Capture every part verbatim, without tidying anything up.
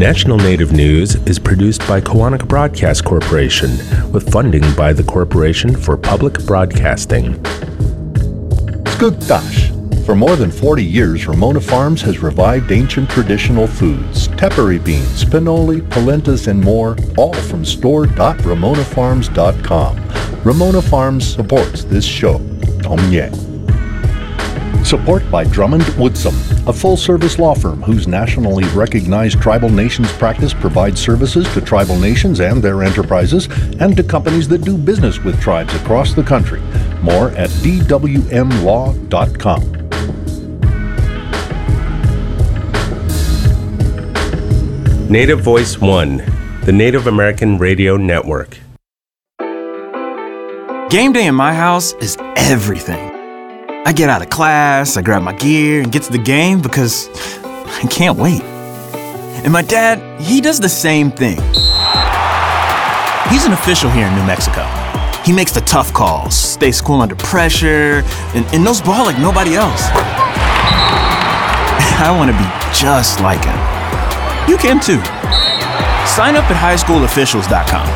National Native News is produced by Koahnic Broadcast Corporation with funding by the Corporation for Public Broadcasting. Skugtash. For more than forty years, Ramona Farms has revived ancient traditional foods, tepary beans, pinoli, polentas, and more, all from store dot ramona farms dot com. Ramona Farms supports this show. Tom-ye. Support by Drummond Woodsum, a full-service law firm whose nationally recognized tribal nations practice provides services to tribal nations and their enterprises and to companies that do business with tribes across the country. More at d w m law dot com. Native Voice One, the Native American Radio Network. Game day in my house is everything. I get out of class, I grab my gear, and get to the game because I can't wait. And my dad, he does the same thing. He's an official here in New Mexico. He makes the tough calls, stays cool under pressure, and, and knows ball like nobody else. I want to be just like him. You can too. Sign up at high school officials dot com.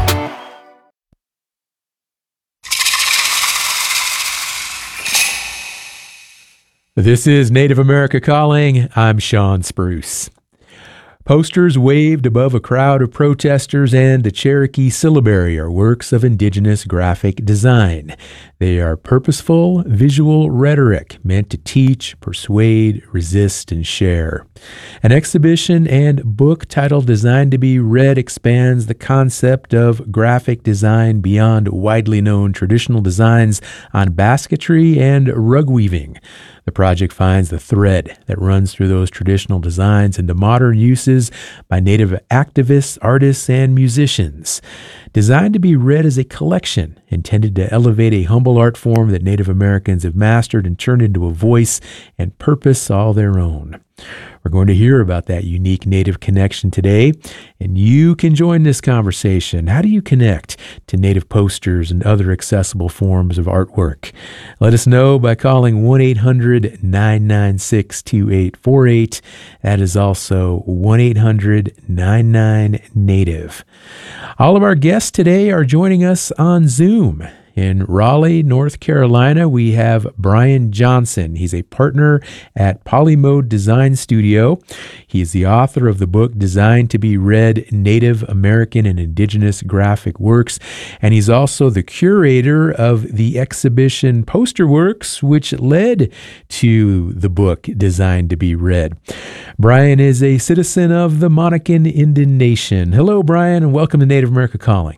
This is Native America Calling. I'm Sean Spruce. Posters waved above a crowd of protesters and the Cherokee syllabary are works of indigenous graphic design. They are purposeful, visual rhetoric meant to teach, persuade, resist, and share. An exhibition and book titled Designed to be Read expands the concept of graphic design beyond widely known traditional designs on basketry and rug weaving. The project finds the thread that runs through those traditional designs into modern uses by Native activists, artists, and musicians. Designed to be read as a collection intended to elevate a humble art form that Native Americans have mastered and turned into a voice and purpose all their own. We're going to hear about that unique Native connection today, and you can join this conversation. How do you connect to Native posters and other accessible forms of artwork? Let us know by calling one eight hundred nine nine six two eight four eight. That is also one eight hundred nine nine Native. All of our guests today are joining us on Zoom. In Raleigh, North Carolina, we have Brian Johnson. He's a partner at Polymode Design Studio. He is the author of the book Designed to be Read, Native American and Indigenous Graphic Works, and he's also the curator of the exhibition Posterworks, which led to the book Designed to be Read. Brian is a citizen of the Monacan Indian Nation. Hello, Brian, and welcome to Native America Calling.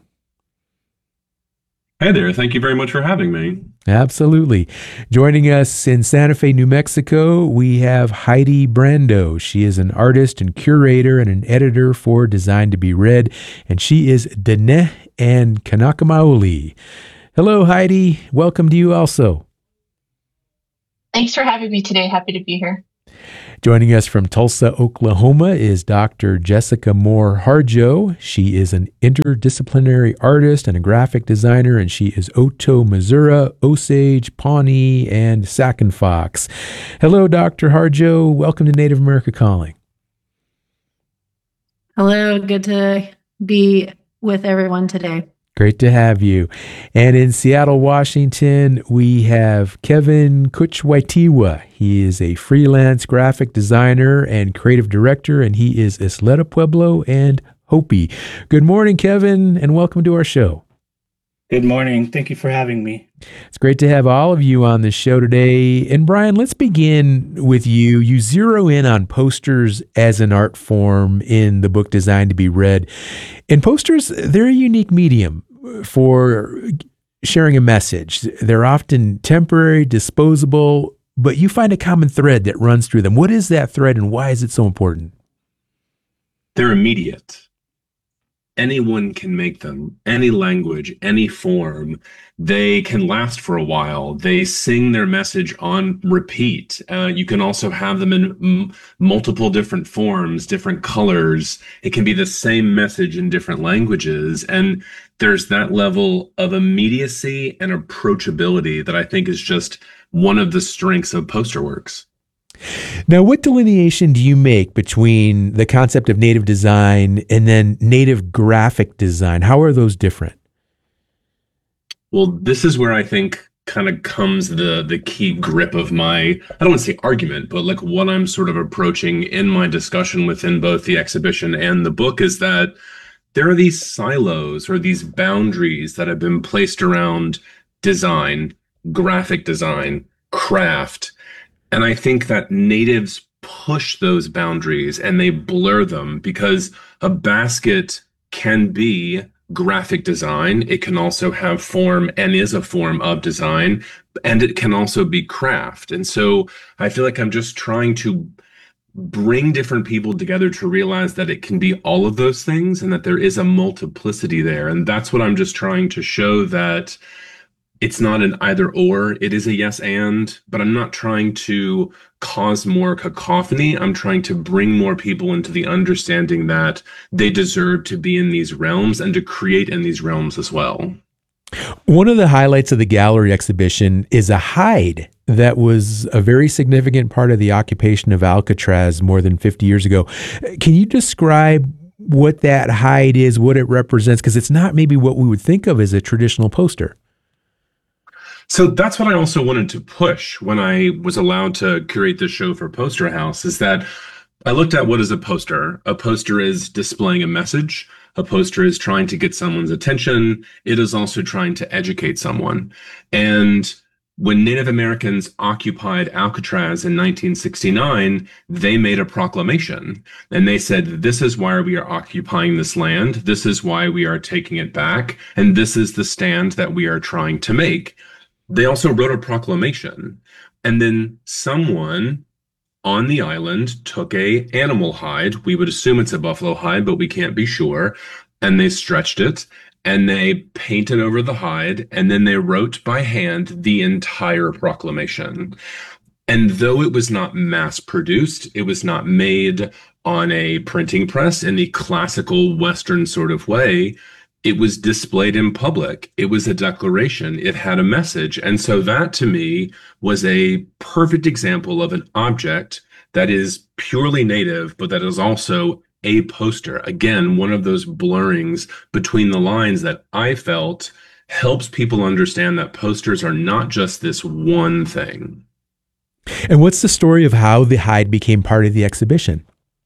Hey there. Thank you very much for having me. Absolutely. Joining us in Santa Fe, New Mexico, we have Heidi Brando. She is an artist and curator and an editor for Designed to be Read, and she is Dene and Kanakamaoli. Hello, Heidi. Welcome to you also. Thanks for having me today. Happy to be here. Joining us from Tulsa, Oklahoma is Doctor Jessica Moore Harjo. She is an interdisciplinary artist and a graphic designer, and she is Oto Missouri, Osage, Pawnee, and Sac and Fox. Hello, Doctor Harjo. Welcome to Native America Calling. Hello. Good to be with everyone today. Great to have you. And in Seattle, Washington, we have Kevin Kuchwaitiwa. He is a freelance graphic designer and creative director, and he is Isleta Pueblo and Hopi. Good morning, Kevin, and welcome to our show. Good morning. Thank you for having me. It's great to have all of you on the show today. And Brian, let's begin with you. You zero in on posters as an art form in the book Designed to be Read. And posters, they're a unique medium for sharing a message. They're often temporary, disposable, but you find a common thread that runs through them. What is that thread and why is it so important? They're immediate. Anyone can make them, any language, any form. They can last for a while. They sing their message on repeat. Uh, you can also have them in m- multiple different forms, different colors. It can be the same message in different languages. And there's that level of immediacy and approachability that I think is just one of the strengths of Posterworks. Now, what delineation do you make between the concept of native design and then native graphic design? How are those different? Well, this is where I think kind of comes the the key grip of my, I don't want to say argument, but like what I'm sort of approaching in my discussion within both the exhibition and the book is that there are these silos or these boundaries that have been placed around design, graphic design, craft. And I think that natives push those boundaries and they blur them because a basket can be graphic design. It can also have form and is a form of design, and it can also be craft. And so I feel like I'm just trying to bring different people together to realize that it can be all of those things and that there is a multiplicity there. And that's what I'm just trying to show, that it's not an either or, it is a yes and, but I'm not trying to cause more cacophony. I'm trying to bring more people into the understanding that they deserve to be in these realms and to create in these realms as well. One of the highlights of the gallery exhibition is a hide that was a very significant part of the occupation of Alcatraz more than fifty years ago. Can you describe what that hide is, what it represents? Because it's not maybe what we would think of as a traditional poster. So that's what I also wanted to push when I was allowed to curate this show for Poster House, is that I looked at what is a poster. A poster is displaying a message. A poster is trying to get someone's attention. It is also trying to educate someone. And when Native Americans occupied Alcatraz in nineteen sixty-nine, they made a proclamation and they said, this is why we are occupying this land. This is why we are taking it back. And this is the stand that we are trying to make. They also wrote a proclamation, and then someone on the island took a animal hide. We would assume it's a buffalo hide, but we can't be sure. And they stretched it and they painted over the hide, and then they wrote by hand the entire proclamation. And though it was not mass produced, it was not made on a printing press in the classical Western sort of way, it was displayed in public. It was a declaration. It had a message. And so that to me was a perfect example of an object that is purely native, but that is also a poster. Again, one of those blurrings between the lines that I felt helps people understand that posters are not just this one thing. And what's the story of how the hide became part of the exhibition?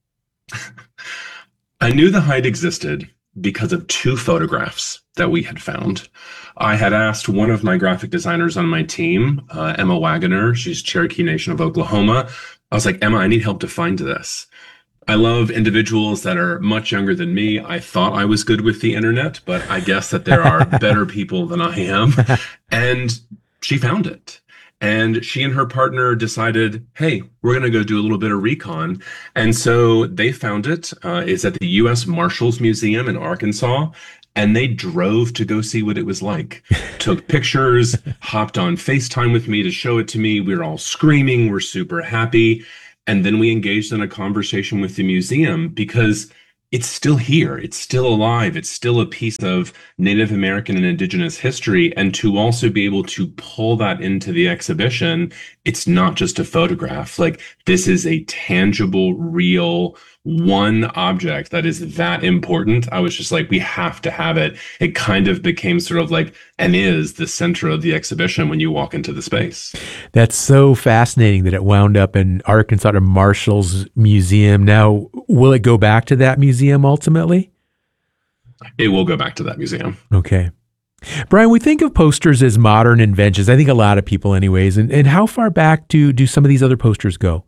I knew the hide existed because of two photographs that we had found. I had asked one of my graphic designers on my team, uh, Emma Wagoner, she's Cherokee Nation of Oklahoma. I was like, Emma, I need help to find this. I love individuals that are much younger than me. I thought I was good with the internet, but I guess that there are better people than I am. And she found it. And she and her partner decided, hey, we're going to go do a little bit of recon. And so they found it. Uh, it's at the U S Marshals Museum in Arkansas. And they drove to go see what it was like. Took pictures, hopped on FaceTime with me to show it to me. We were all screaming. We're super happy. And then we engaged in a conversation with the museum because it's still here. It's still alive. It's still a piece of Native American and Indigenous history. And to also be able to pull that into the exhibition, it's not just a photograph. Like, this is a tangible, real one object that is that important. I was just like, we have to have it. It kind of became sort of like, and is the center of the exhibition when you walk into the space. That's so fascinating that it wound up in Arkansas Marshals Museum. Now, will it go back to that museum ultimately? It will go back to that museum. Okay. Brian, we think of posters as modern inventions. I think a lot of people anyways. And, and how far back do, do some of these other posters go?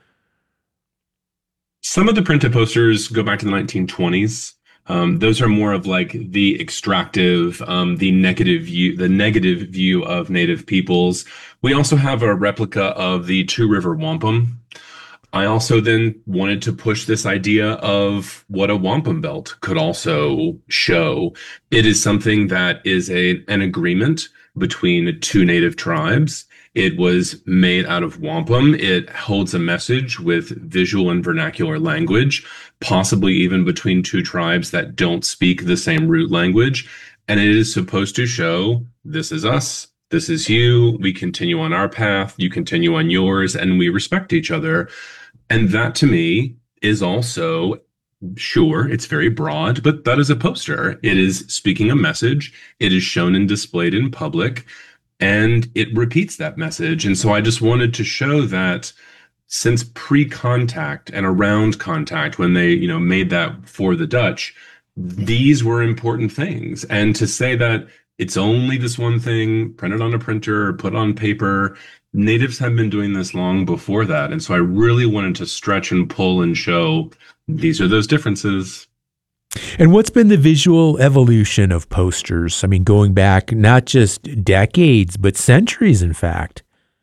Some of the printed posters go back to the nineteen twenties. Um, those are more of like the extractive, um, the negative view, the negative view of Native peoples. We also have a replica of the Two River Wampum. I also then wanted to push this idea of what a wampum belt could also show. It is something that is a an agreement between two Native tribes. It was made out of wampum. It holds a message with visual and vernacular language, possibly even between two tribes that don't speak the same root language. And it is supposed to show, this is us, This is you. We continue on our path. You continue on yours, and we respect each other. And that to me is also, sure, it's very broad, but that is a poster. It is speaking a message. It is shown and displayed in public, and it repeats that message. And so I just wanted to show that since pre-contact and around contact, when they, you know, made that for the Dutch, these were important things. And to say that it's only this one thing printed on a printer or put on paper, natives have been doing this long before that. And so I really wanted to stretch and pull and show these are those differences. And what's been the visual evolution of posters? I mean, going back not just decades, but centuries, in fact.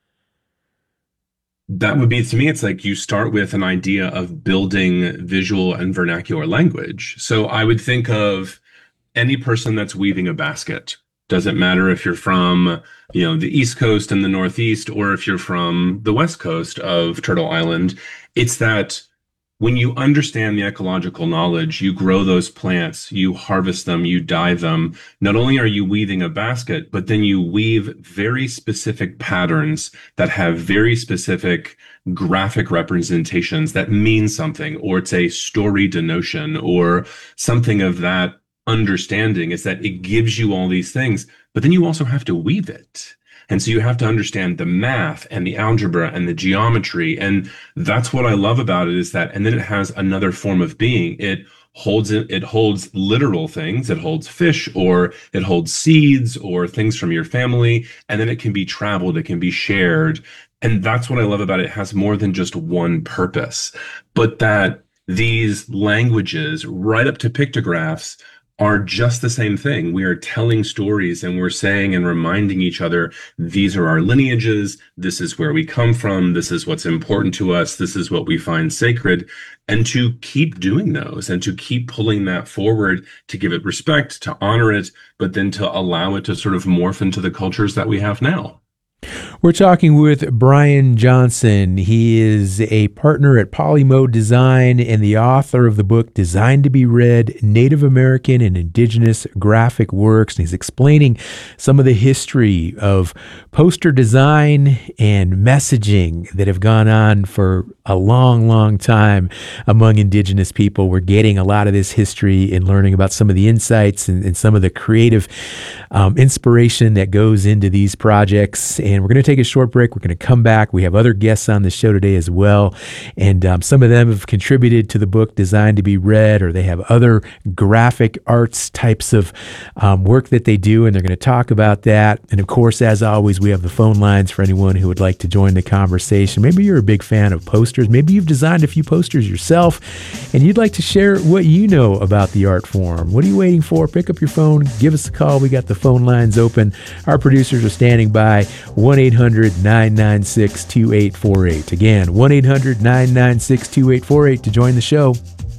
That would be, to me, it's like you start with an idea of building visual and vernacular language. So I would think of any person that's weaving a basket. Doesn't matter if you're from, you know, the East Coast and the Northeast, or if you're from the West Coast of Turtle Island. It's that when you understand the ecological knowledge, you grow those plants, you harvest them, you dye them. Not only are you weaving a basket, but then you weave very specific patterns that have very specific graphic representations that mean something, or it's a story denotion, or something of that understanding, is that it gives you all these things, but then you also have to weave it. And so you have to understand the math and the algebra and the geometry. And that's what I love about it, is that, and then it has another form of being. It holds it, it holds literal things. It holds fish, or it holds seeds, or things from your family. And then it can be traveled, it can be shared. And that's what I love about it. It has more than just one purpose, but that these languages, right up to pictographs, are just the same thing. We are telling stories, and we're saying and reminding each other, these are our lineages, this is where we come from, this is what's important to us, this is what we find sacred, and to keep doing those and to keep pulling that forward, to give it respect, to honor it, but then to allow it to sort of morph into the cultures that we have now. We're talking with Brian Johnson. He is a partner at Polymode Design and the author of the book Designed to be Read, Native American and Indigenous Graphic Works. And he's explaining some of the history of poster design and messaging that have gone on for a long, long time among Indigenous people. We're getting a lot of this history and learning about some of the insights and, and some of the creative um, inspiration that goes into these projects. And we're going to take a short break. We're going to come back. We have other guests on the show today as well. And um, some of them have contributed to the book Designed to be Read, or they have other graphic arts types of um, work that they do, and they're going to talk about that. And of course, as always, we have the phone lines for anyone who would like to join the conversation. Maybe you're a big fan of posters. Maybe you've designed a few posters yourself, and you'd like to share what you know about the art form. What are you waiting for? Pick up your phone. Give us a call. We got the phone lines open. Our producers are standing by. one eight hundred nine nine six two eight four eight. Again, one eight hundred nine nine six two eight four eight to join the show.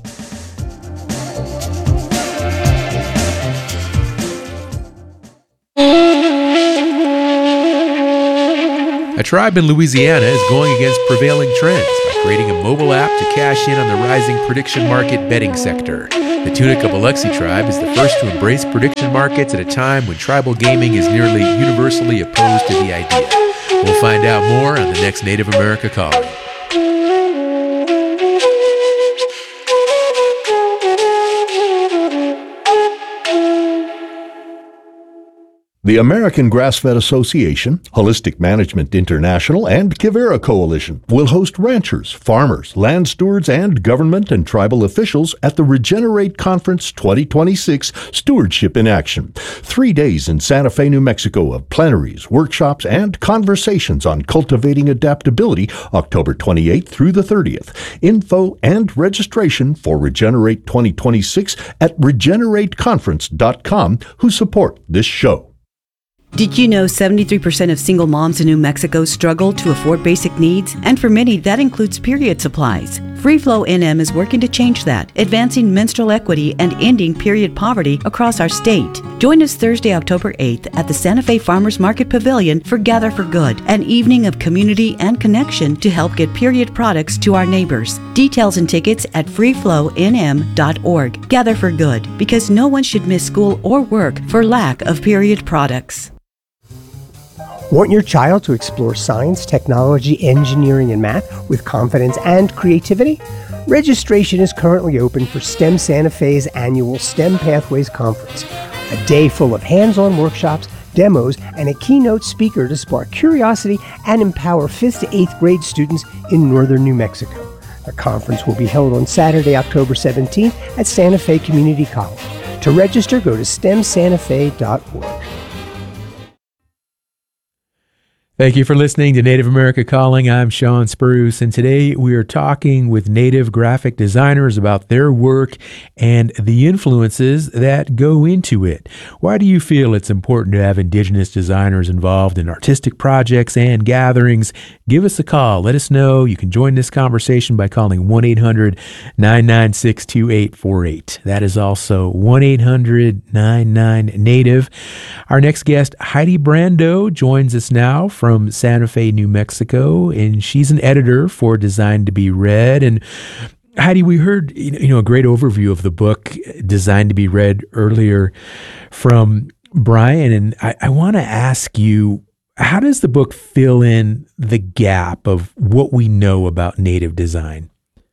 A tribe in Louisiana is going against prevailing trends by creating a mobile app to cash in on the rising prediction market betting sector. The Tunica Biloxi tribe is the first to embrace prediction markets at a time when tribal gaming is nearly universally opposed to the idea. We'll find out more on the next Native America Calling. The American Grass-Fed Association, Holistic Management International, and Quivira Coalition will host ranchers, farmers, land stewards, and government and tribal officials at the Regenerate Conference twenty twenty-six Stewardship in Action. Three days in Santa Fe, New Mexico of plenaries, workshops, and conversations on cultivating adaptability, October twenty-eighth through the thirtieth. Info and registration for Regenerate twenty twenty-six at regenerate conference dot com, who support this show. Did you know seventy-three percent of single moms in New Mexico struggle to afford basic needs? And for many, that includes period supplies. Free Flow N M is working to change that, advancing menstrual equity and ending period poverty across our state. Join us Thursday, October eighth at the Santa Fe Farmers Market Pavilion for Gather for Good, an evening of community and connection to help get period products to our neighbors. Details and tickets at free flow n m dot org. Gather for Good, because no one should miss school or work for lack of period products. Want your child to explore science, technology, engineering, and math with confidence and creativity? Registration is currently open for STEM Santa Fe's annual STEM Pathways Conference, a day full of hands-on workshops, demos, and a keynote speaker to spark curiosity and empower fifth to eighth grade students in northern New Mexico. The conference will be held on Saturday, October seventeenth at Santa Fe Community College. To register, go to stem santa fe dot org. Thank you for listening to Native America Calling. I'm Sean Spruce, and today we are talking with Native graphic designers about their work and the influences that go into it. Why do you feel it's important to have Indigenous designers involved in artistic projects and gatherings? Give us a call. Let us know. You can join this conversation by calling one eight hundred nine nine six two eight four eight. That is also one eight hundred nine nine Native. Our next guest, Heidi Brando, joins us now from Santa Fe, New Mexico, and she's an editor for Designed to Be Read. And Heidi, we heard you know a great overview of the book Designed to Be Read earlier from Brian, and I, I want to ask you, how does the book fill in the gap of what we know about Native design?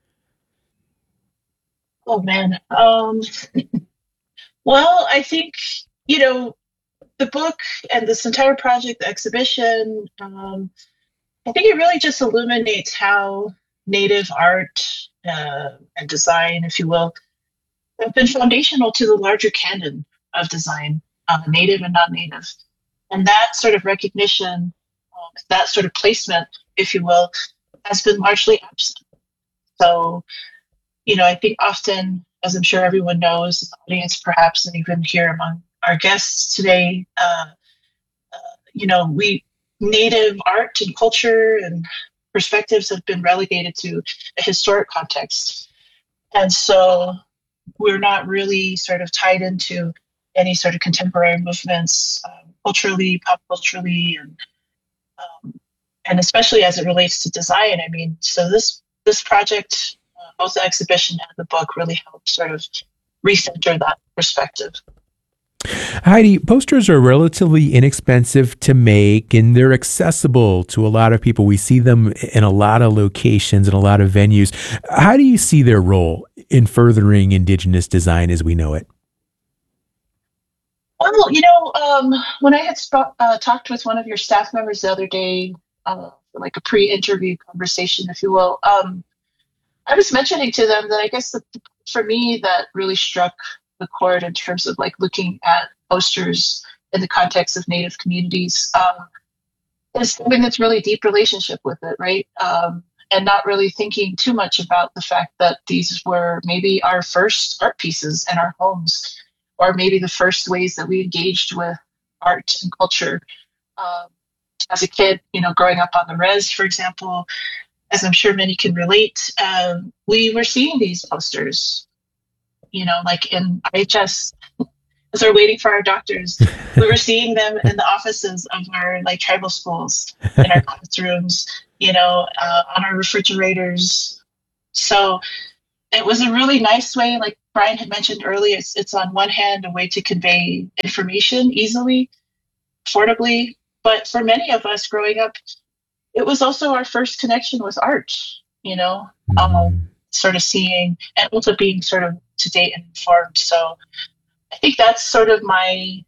Oh man, um, well, I think you know. The book and this entire project, the exhibition, um, I think it really just illuminates how Native art uh, and design, if you will, have been foundational to the larger canon of design, uh, Native and non-Native. And that sort of recognition, um, that sort of placement, if you will, has been largely absent. So, you know, I think often, as I'm sure everyone knows, the audience perhaps, and even here among our guests today, uh, uh, you know, we Native art and culture and perspectives have been relegated to a historic context. And so we're not really sort of tied into any sort of contemporary movements, um, culturally, pop culturally, and um, and especially as it relates to design. I mean, so this this project, uh, both the exhibition and the book, really helped sort of recenter that perspective. Heidi, posters are relatively inexpensive to make, and they're accessible to a lot of people. We see them in a lot of locations and a lot of venues. How do you see their role in furthering Indigenous design as we know it? Well, you know, um, when I had sp- uh, talked with one of your staff members the other day, uh, like a pre-interview conversation, if you will, um, I was mentioning to them that I guess the, for me that really struck the chord in terms of like looking at posters in the context of Native communities um, is having this really deep relationship with it, right? Um, and not really thinking too much about the fact that these were maybe our first art pieces in our homes, or maybe the first ways that we engaged with art and culture. Um, as a kid, you know, growing up on the res, for example, as I'm sure many can relate, um, we were seeing these posters, you know, like in I H S, as we're waiting for our doctors, we were seeing them in the offices of our like tribal schools, in our classrooms, you know, uh, on our refrigerators. So it was a really nice way, like Brian had mentioned earlier, it's, it's on one hand a way to convey information easily, affordably, but for many of us growing up, it was also our first connection with art, you know, mm-hmm. um, sort of seeing and also being sort of to date and informed. So I think that's sort of my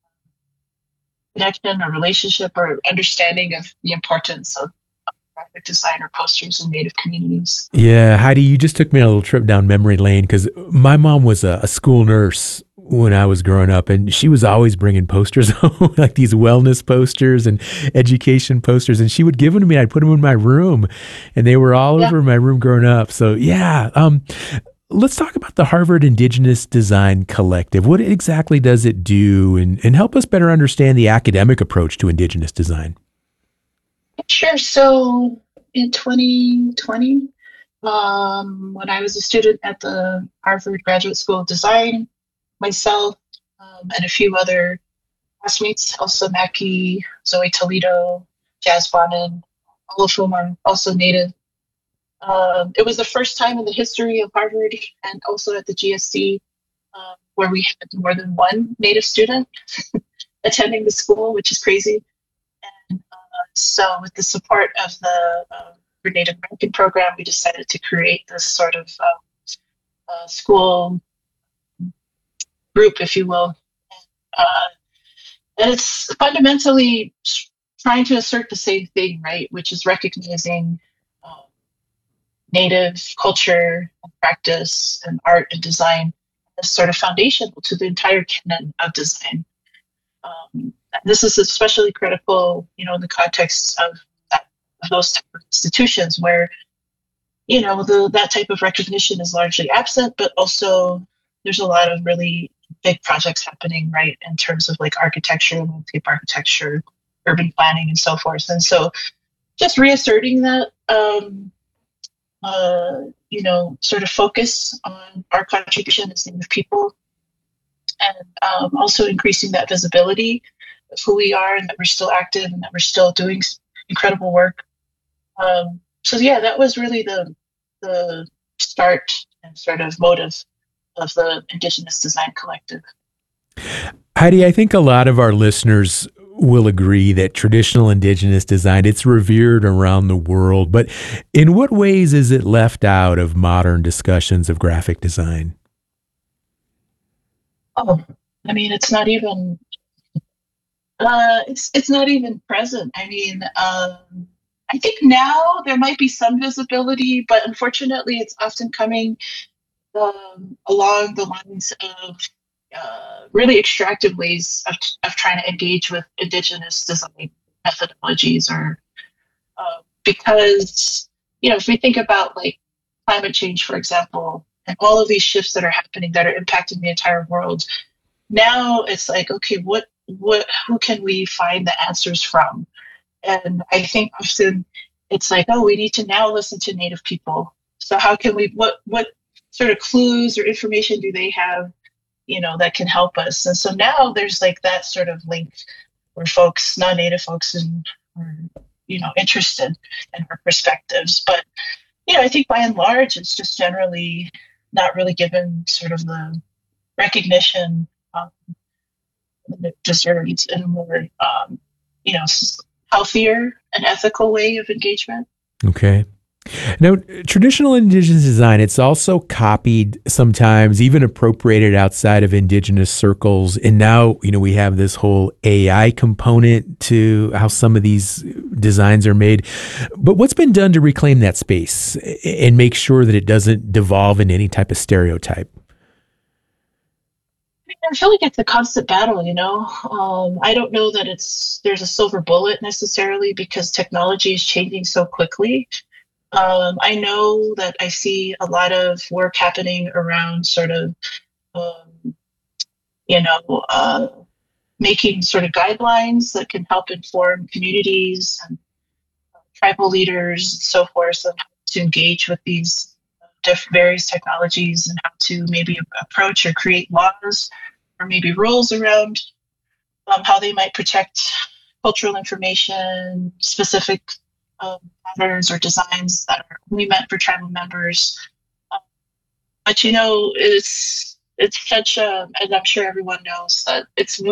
connection or relationship or understanding of the importance of graphic design or posters in Native communities. Yeah, Heidi, you just took me on a little trip down memory lane because my mom was a, a school nurse when I was growing up, and she was always bringing posters home, like these wellness posters and education posters, and she would give them to me. I'd put them in my room, and they were all yeah. over my room growing up. So yeah, um, let's talk about the Harvard Indigenous Design Collective. What exactly does it do, and, and help us better understand the academic approach to Indigenous design? Sure. So in twenty twenty, um, when I was a student at the Harvard Graduate School of Design, myself um, and a few other classmates, Elsa Mackey, Zoe Toledo, Jazz Bonin, all of whom are also Native. Um, it was the first time in the history of Harvard and also at the G S D uh, where we had more than one Native student attending the school, which is crazy. So with the support of the uh, Native American program, we decided to create this sort of uh, uh, school group, if you will. Uh, and it's fundamentally trying to assert the same thing, right? Which is recognizing uh, Native culture and practice and art and design as sort of foundational to the entire canon of design. Um, this is especially critical, you know, in the context of, that, of those type of institutions where, you know, the, that type of recognition is largely absent, but also there's a lot of really big projects happening, right, in terms of like architecture, landscape architecture, urban planning, and so forth. And so just reasserting that, um, uh, you know, sort of focus on our contribution as Native people, and um, also increasing that visibility of who we are and that we're still active and that we're still doing incredible work. Um, so yeah, that was really the the start and sort of motive of the Indigenous Design Collective. Heidi, I think a lot of our listeners will agree that traditional Indigenous design, it's revered around the world, but in what ways is it left out of modern discussions of graphic design? Oh, I mean, it's not even, uh, it's it's not even present. I mean, um, I think now there might be some visibility, but unfortunately, it's often coming um, along the lines of uh, really extractive ways of of trying to engage with Indigenous design methodologies, or uh, because you know, if we think about like climate change, for example, and all of these shifts that are happening that are impacting the entire world. Now it's like, okay, what, what, who can we find the answers from? And I think often it's like, oh, we need to now listen to Native people. So how can we, what, what sort of clues or information do they have, you know, that can help us? And so now there's like that sort of link where folks, non-Native folks, and are, you know, interested in our perspectives. But, you know, I think by and large, it's just generally not really given sort of the recognition um, that it deserves in a more, um, you know, healthier and ethical way of engagement. Okay. Now, traditional Indigenous design, it's also copied sometimes, even appropriated outside of Indigenous circles. And now, you know, we have this whole A I component to how some of these designs are made. But what's been done to reclaim that space and make sure that it doesn't devolve into any type of stereotype? I feel like it's a constant battle, you know. Um, I don't know that it's there's a silver bullet necessarily, because technology is changing so quickly. Um, I know that I see a lot of work happening around sort of, um, you know, uh, making sort of guidelines that can help inform communities and uh, tribal leaders and so forth on how to engage with these diff- various technologies and how to maybe approach or create laws or maybe rules around um, how they might protect cultural information, specific um, patterns or designs that are only meant for tribal members. Um, but you know, it's it's such a, and I'm sure everyone knows that it's